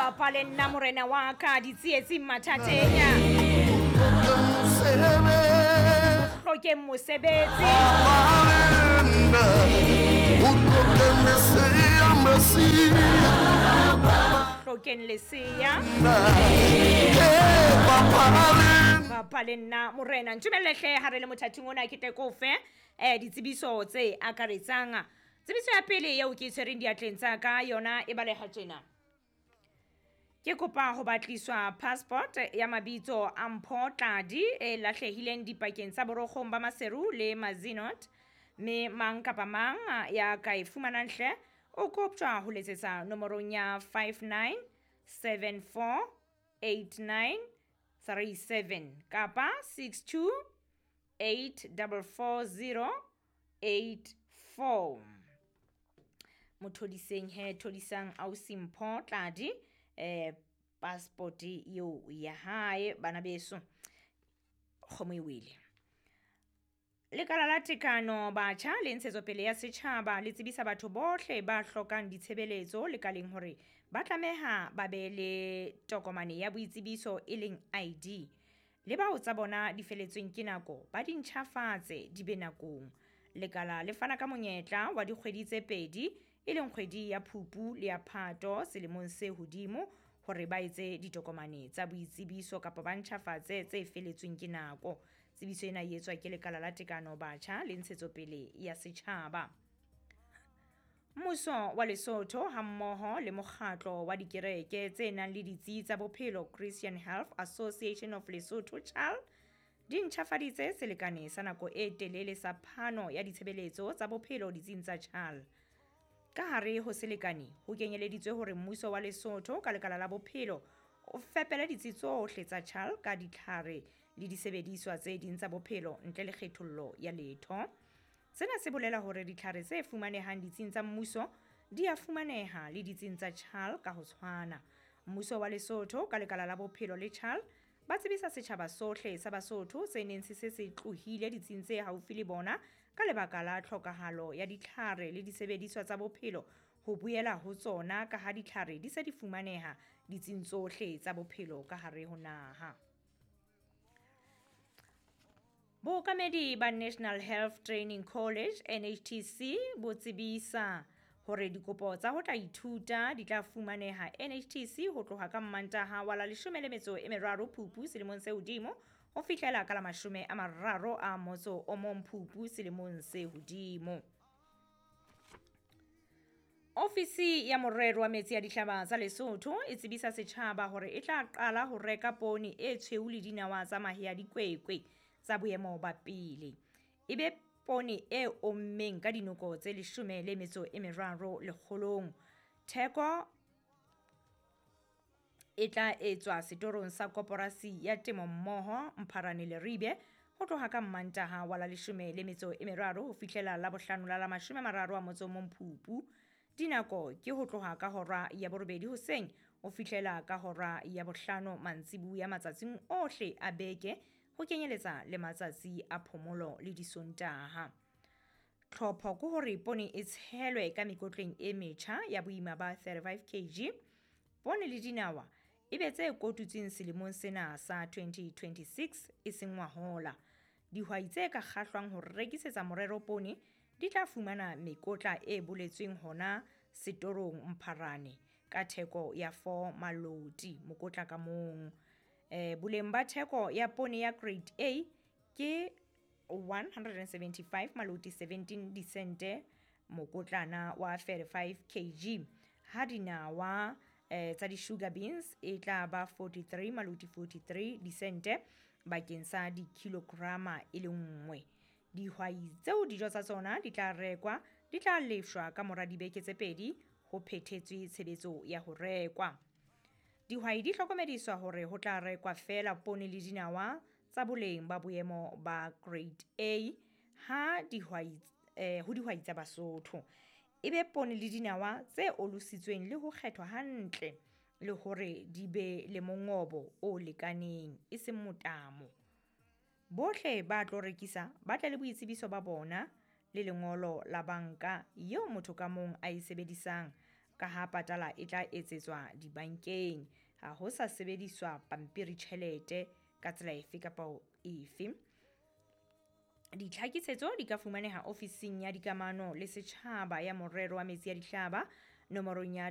Bapa le nna morena wa ka ditsietsi mathateng hlokeng mosebetsi hlokeng leseya bapa le nna morena ntumelehle ha re le mothating ona ke tekofe ditsebiso tse akaretsang tsebiso ya pele eo ke tshwereng diatleng tsa ka yona e baleha tjena. Ke kopa ho batliswa passport ya mabitso a Mpho Tladi e lahlehileng dipakeng tsa Borokgong ba Maseru le Mazinot, mme mang kapa mang ya ka e fumanang hle o koptjwa ho letsetsa nomorong ya 59748937 kapa 62844084. Mothodiseng he thodisang ausi Mpho Tladi passport yo ya hae bana beso khomo iwile. Lekala la tekano batjha le ntshetsopele ya setjhaba le tsebisa batho bohle ba hlokang ditshebeletso lekaleng hore ba tlameha ba be le tokomane ya boitsebiso e leng ID, le bao tsa bona di feletsweng ke nako ba di ntjhafatse di be nakong. Lekala le fana ka monyetla wa dikgwedi tse pedi e leng kgwedi ya Phupu le ya Phato selemong se hodimo hore ba etse ditokomane tsa boitsebiso kapa ba ntjhafatse tse feletsweng ke nako. Tsebiso ena e etswa ke lekala la tekano batjha le ntshetsopele ya setjhaba. Mmuso wa Lesotho hammoho le mokgatlo wa dikereke tse nang le ditsi tsa bophelo Christian Health Association of Lesotho CHAL di ntjhafaditse selekane sa nako e telele sa phano ya ditshebeletso tsa bophelo ditsing tsa CHAL. Ka hare ho selekane ho kenyeleditswe hore mmuso wa Lesotho ka lekala la bophelo o fepela ditsi tsohle tsa CHAL ka ditlhare le disebediswa tse ding tsa bophelo ntle le kgethollo ya letho. Sena se bolela hore ditlhare tse fumanehang ditsing tsa mmuso di a fumaneha le ditsing tsa CHAL ka ho tshwana. Mmuso wa Lesotho ka lekala la bophelo le CHAL ba tsebisa setjhaba sohle sa Basotho se neng se tlohile ditsing tse haufi le bona ka lebaka la tlhokahalo ya ditlhare le disebediswa tsa bophelo ho buela ho tsona ka ha ditlhare di se di fumaneha ditsing tsohle tsa bophelo ka hare ho naha. Bookamedi ba National Health Training College NHTC bo tsebisa hore dikopo tsa ho tla ithuta di tla fumaneha NHTC ho tloha ka Mantaha wa la 13 Phupu selemong se hodimo ho fihlela ka la 31 Phupu selemong se hodimo. Ofisi ya morero wa metsi ya dihlaba tsa Lesotho e tsebisa setjhaba hore e tla qala ho reka poone e tshweu le dinawa tsa mahe ya dikwekwe tsa boemo ba pele. Ebe poone e ommeng ka dinoko tse 13 lekgolong. Theko e tla etswa setorong sa koporasi ya temo mmoho Mpharane le Ribe ho tloha ka Mantaha wa la 13 ho fihlela la bohlano la 31 Phupu. Dinako ke ho tloha ka hora ya 8 hoseng ho fihlela ka hora ya 5 mantsibuya matsatsing ohle a beke ho kenyeletsa le matsatsi a phomolo le disontaha. Tlhopho ke hore poone e tshelwe ka mekotleng e metjha ya boima ba 35 kg. Poone le dinawa e be tse kotutseng selemong sena sa 2026 e seng ngwahola. Dihwai tse ka kgahlwang ho rekisetsa morero poone di tla fumana mekotla e boletsweng hona setorong Mpharane ka theko ya 4 maloti mokotla ka mong. Boleng ba theko ya poone ya grade A ke 175 maloti 17 disente mokotlana wa 35 kg. Ha dinawa tsa di sugar beans e tla ba 43 maloti 43 disente bakeng sa di kilograma e le nngwe. Dihwai tseo dijo tsa tsona di tla rekwa di tla lefshwa ka mora dibeke tse pedi ho phethetswe tshebetso ya ho rekwa. Dihwai di hlokomediswa hore ho tla rekwa fela poone le dinawa tsa boleng ba boemo ba grade A ha dihwai tsa Basotho. Ebe poone le dinawa tse olusitsweng le ho kgethwa hantle le hore di be le mongobo o lekaneng e seng motamo. Bohle ba tlo rekisa ba tla le boitsebiso ba bona le lengolo la banka eo motho ka mong a e sebedisang ka ha patala e tla etsetswa dibankeng ha ho sa sebediswa pampiri tjhelete ka tsela efe kapa efe. Ditlhakisetso di ka fumaneha ofising ya dikamano le setjhaba ya morero wa metsi ya dihlaba nomorong ya